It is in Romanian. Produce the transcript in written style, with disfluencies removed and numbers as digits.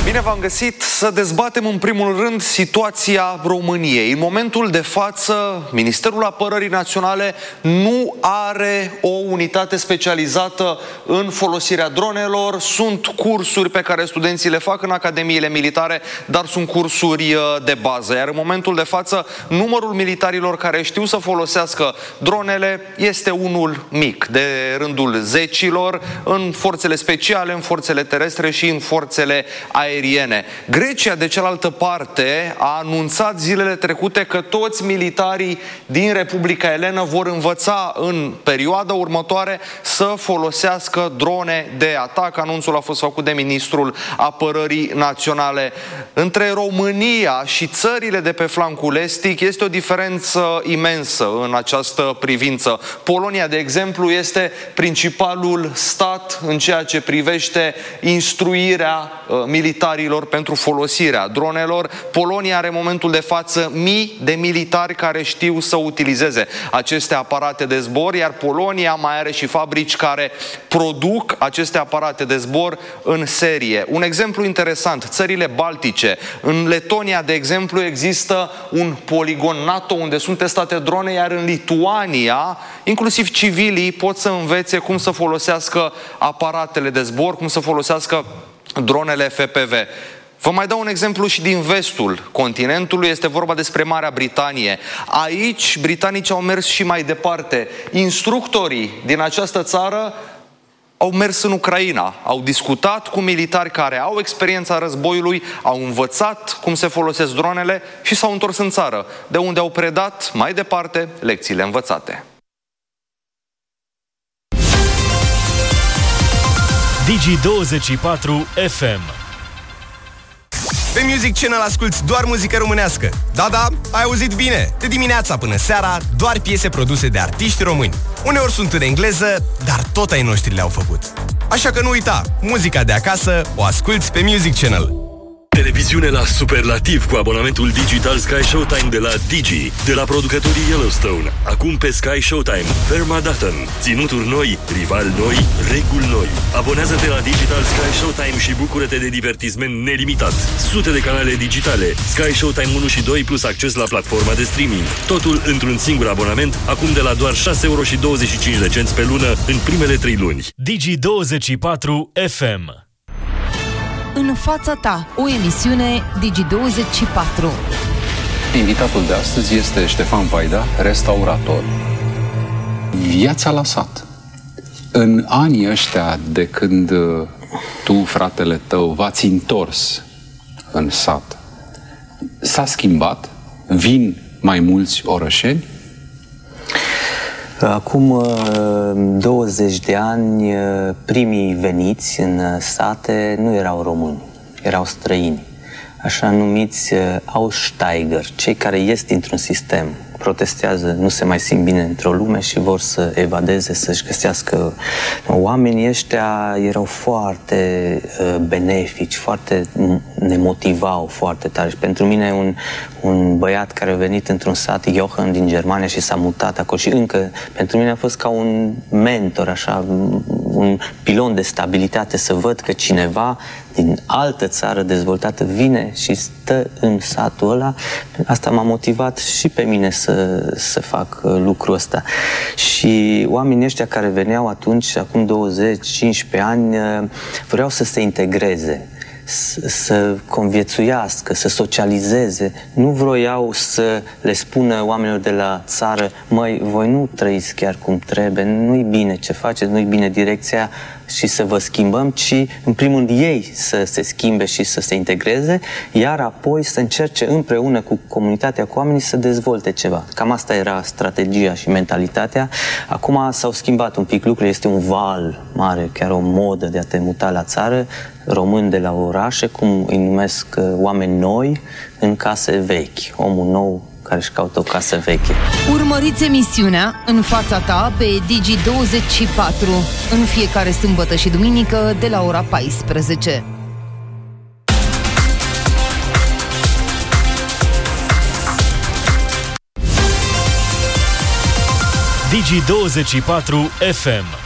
Bine v-am găsit să dezbatem în primul rând situația României. În momentul de față, Ministerul Apărării Naționale nu are o unitate specializată în folosirea dronelor. Sunt cursuri pe care studenții le fac în academiile militare, dar sunt cursuri de bază. Iar în momentul de față, numărul militarilor care știu să folosească dronele este unul mic, de rândul zecilor, în forțele speciale, în forțele terestre și în forțele aeriene. Grecia, de cealaltă parte, a anunțat zilele trecute că toți militarii din Republica Elenă vor învăța în perioada următoare să folosească drone de atac. Anunțul a fost făcut de Ministrul Apărării Naționale. Între România și țările de pe flancul estic este o diferență imensă în această privință. Polonia, de exemplu, este principalul stat în ceea ce privește instruirea militarilor pentru folosirea dronelor. Polonia are în momentul de față mii de militari care știu să utilizeze aceste aparate de zbor, iar Polonia mai are și fabrici care produc aceste aparate de zbor în serie. Un exemplu interesant, țările baltice. În Letonia, de exemplu, există un poligon NATO unde sunt testate drone, iar în Lituania, inclusiv civilii pot să învețe cum să folosească aparatele de zbor, cum să folosească dronele FPV. Vă mai dau un exemplu și din vestul continentului, este vorba despre Marea Britanie. Aici, britanicii au mers și mai departe. Instructorii din această țară au mers în Ucraina, au discutat cu militari care au experiența războiului, au învățat cum se folosesc dronele și s-au întors în țară, de unde au predat mai departe lecțiile învățate. Digi24 FM. Pe Music Channel asculti doar muzică românească. Da, ai auzit bine. De dimineața până seara, doar piese produse de artiști români. Uneori sunt în engleză, dar tot ai noștri le-au făcut. Așa că nu uita, muzica de acasă o asculti pe Music Channel. Televiziune la superlativ cu abonamentul digital Sky Showtime de la Digi, de la producătorii Yellowstone. Acum pe Sky Showtime, Permandatton, ținuturi noi, rivali noi, reguli noi. Abonează-te la Digital Sky Showtime și bucură-te de divertisment nelimitat. Sute de canale digitale, Sky Showtime 1 și 2 plus acces la platforma de streaming. Totul într-un singur abonament, acum de la doar 6,25 € pe lună în primele 3 luni. Digi24 FM. În fața ta, o emisiune Digi24. Invitatul de astăzi este Ștefan Vaida, restaurator. Viața la sat. În anii ăștia de când tu, fratele tău, v-ați întors în sat, s-a schimbat? Vin mai mulți orășeni? Acum 20 de ani, primii veniți în sate nu erau români, erau străini, așa numiți Aussteiger, cei care ies dintr-un sistem, protestează, nu se mai simt bine într-o lume și vor să evadeze, să-și găsească. Oamenii ăștia erau foarte benefici, ne motivau foarte tare. Și pentru mine un băiat care a venit într-un sat, Jochen, din Germania, și s-a mutat acolo și încă, pentru mine a fost ca un mentor, așa, un pilon de stabilitate, să văd că cineva din altă țară dezvoltată vine și stă în satul ăla. Asta m-a motivat și pe mine să fac lucrul ăsta. Și oamenii ăștia care veneau atunci, acum 20-15 ani, vreau să se integreze, să conviețuiască, să socializeze. Nu vroiau să le spună oamenilor de la țară: măi, voi nu trăiți chiar cum trebuie, nu-i bine ce faceți, nu-i bine direcția și să vă schimbăm, ci în primul rând ei să se schimbe și să se integreze, iar apoi să încerce împreună cu comunitatea, cu oamenii, să dezvolte ceva. Cam asta era strategia și mentalitatea. Acum s-au schimbat un pic lucrurile, este un val mare, chiar o modă de a te muta la țară, români de la orașe, cum îi numesc, oameni noi în case vechi, omul nou care își caută o casă veche. Urmăriți emisiunea În fața ta pe Digi24 în fiecare sâmbătă și duminică de la ora 14. Digi24 FM.